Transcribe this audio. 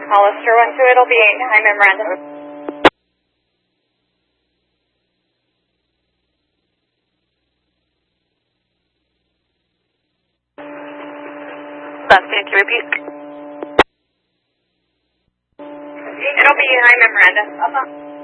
Hollister 1-2, it'll be Jaime Miranda. Sebastian, can you repeat? It'll be Jaime Miranda.